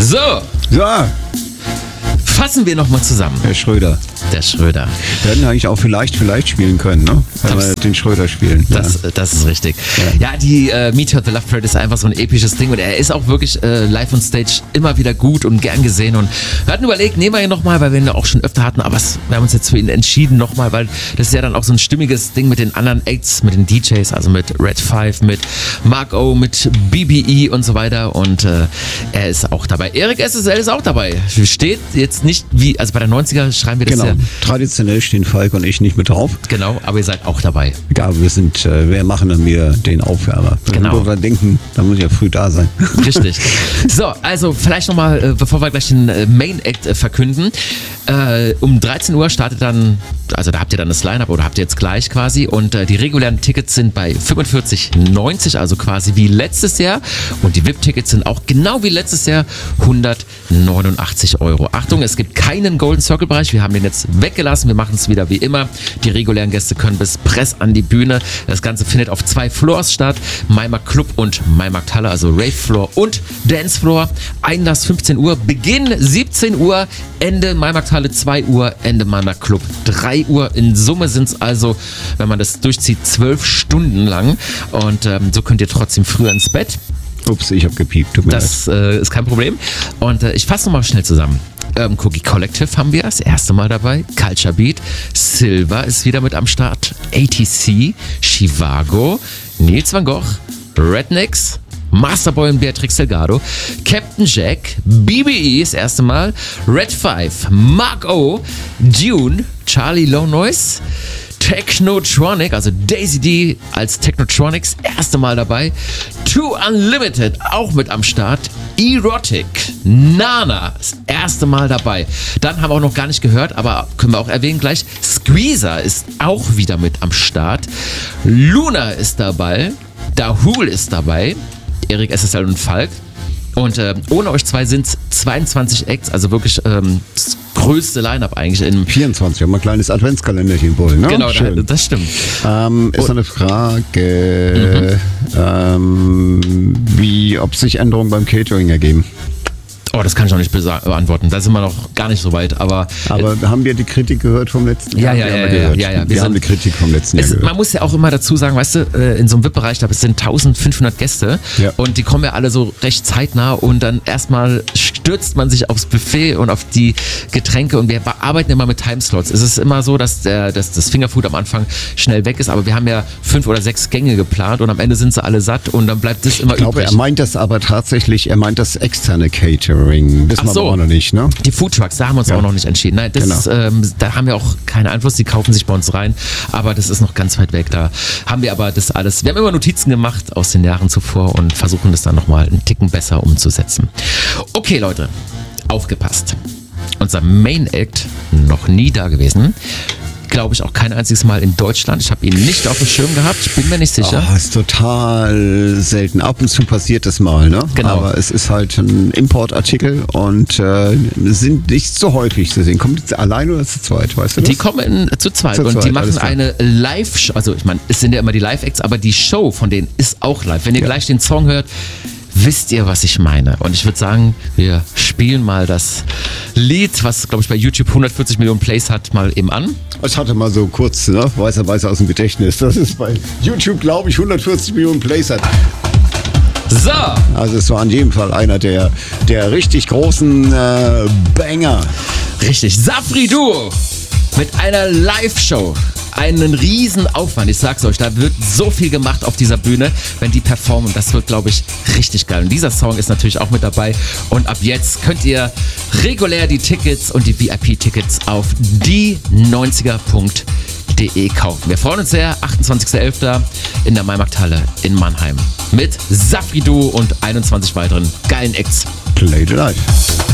So, Ja, fassen wir nochmal zusammen. Herr Schröder. Der Schröder. Wir hätten eigentlich auch vielleicht spielen können, ne? Wenn wir den Schröder spielen. Das ist richtig. Ja, die Meteor the Love Parade ist einfach so ein episches Ding und er ist auch wirklich live on Stage immer wieder gut und gern gesehen und wir hatten überlegt, nehmen wir ihn nochmal, weil wir ihn auch schon öfter hatten, aber wir haben uns jetzt für ihn entschieden nochmal, weil das ist ja dann auch so ein stimmiges Ding mit den anderen Acts, mit den DJs, also mit Red 5, mit Mark O, mit BBE und so weiter und er ist auch dabei. Erik SSL ist auch dabei. Steht jetzt nicht wie, also bei der 90er schreiben wir das Genau. ja. Traditionell stehen Falk und ich nicht mit drauf. Genau, aber ihr seid auch dabei. Ja, wir machen dann wieder den Aufwärmer. Genau. Wo wir denken, da muss ich ja früh da sein. Richtig. So, also vielleicht nochmal, bevor wir gleich den Main Act verkünden. Um 13 Uhr startet dann, also da habt ihr dann das Line-Up oder habt ihr jetzt gleich quasi und die regulären Tickets sind bei 45,90, also quasi wie letztes Jahr und die VIP-Tickets sind auch genau wie letztes Jahr 189 Euro. Achtung, es gibt keinen Golden Circle-Bereich, wir haben den jetzt weggelassen, wir machen es wieder wie immer. Die regulären Gäste können bis Press an die Bühne. Das Ganze findet auf 2 Floors statt, Maimarkt Club und Maimarkt Halle, also Rave Floor und Dance Floor. Einlass 15 Uhr, Beginn 17 Uhr, Ende Maimarkt Halle 2 Uhr, Ende Maimarkt Club 3 Uhr. In Summe sind es also, wenn man das durchzieht, 12 Stunden lang und so könnt ihr trotzdem früher ins Bett. Ups, ich habe gepiept. Tut mir leid. Das ist kein Problem. Und ich fasse nochmal schnell zusammen. Cookie Collective haben wir das erste Mal dabei. Culture Beat. Silver ist wieder mit am Start. ATC. Chivago. Nils van Gogh. Rednecks. Masterboy und Beatrix Delgado. Captain Jack. BBE das erste Mal. Red 5. Mark O. Dune. Charlie Low Noise. Technotronic, also Daisy D als Technotronics, erste Mal dabei. Two Unlimited, auch mit am Start. Erotic, Nana, das erste Mal dabei. Dann haben wir auch noch gar nicht gehört, aber können wir auch erwähnen gleich. Squeezer ist auch wieder mit am Start. Luna ist dabei. Dahul ist dabei. Erik SSL und Falk. Und ohne euch zwei sind es 22 Acts, also wirklich das größte Line-Up eigentlich. 24, haben wir ein kleines Adventskalenderchen wohl, ne? Genau, Schön. das stimmt. Ist noch eine Frage, ob sich Änderungen beim Catering ergeben. Oh, das kann ich noch nicht beantworten. Da sind wir noch gar nicht so weit. Aber haben wir die Kritik gehört vom letzten Jahr? Ja. Wir haben die Kritik vom letzten Jahr gehört. Man muss ja auch immer dazu sagen, weißt du, in so einem VIP-Bereich, da sind 1500 Gäste und die kommen ja alle so recht zeitnah und dann erstmal stürzt man sich aufs Buffet und auf die Getränke und wir arbeiten immer mit Timeslots. Es ist immer so, dass das Fingerfood am Anfang schnell weg ist, aber wir haben ja 5 oder 6 Gänge geplant und am Ende sind sie alle satt und dann bleibt das immer übrig. Ich glaube, er meint das aber tatsächlich, das externe Catering. Das machen wir auch noch nicht, ne? Die Foodtrucks, da haben wir uns auch noch nicht entschieden. Nein, das ist, da haben wir auch keinen Einfluss, die kaufen sich bei uns rein, aber das ist noch ganz weit weg. Da haben wir aber das alles, wir haben immer Notizen gemacht aus den Jahren zuvor und versuchen das dann nochmal einen Ticken besser umzusetzen. Okay, Leute, aufgepasst. Unser Main Act, noch nie da gewesen. Glaube ich auch kein einziges Mal in Deutschland. Ich habe ihn nicht auf dem Schirm gehabt. Ich bin mir nicht sicher. Ist total selten. Ab und zu passiert das mal, ne? Genau. Aber es ist halt ein Importartikel und sind nicht so häufig zu sehen. Kommt jetzt alleine oder zu zweit, weißt du das? Die kommen zu zweit und die machen eine Live-Show. Also ich meine, es sind ja immer die Live-Acts, aber die Show von denen ist auch live. Wenn ihr gleich den Song hört, wisst ihr, was ich meine. Und ich würde sagen, wir spielen mal das Lied, was, glaube ich, bei YouTube 140 Millionen Plays hat, mal eben an. Ich hatte mal so kurz, ne, weißer aus dem Gedächtnis, dass es bei YouTube, glaube ich, 140 Millionen Plays hat. So! Also es war in jedem Fall einer der richtig großen Banger. Richtig, Safri Duo mit einer Live-Show. Einen riesen Aufwand, ich sag's euch, da wird so viel gemacht auf dieser Bühne, wenn die performen, das wird, glaube ich, richtig geil. Und dieser Song ist natürlich auch mit dabei und ab jetzt könnt ihr regulär die Tickets und die VIP-Tickets auf die90er.de kaufen. Wir freuen uns sehr, 28.11. in der Maimarkthalle in Mannheim mit Safri Duo und 21 weiteren geilen Acts. Play the Life.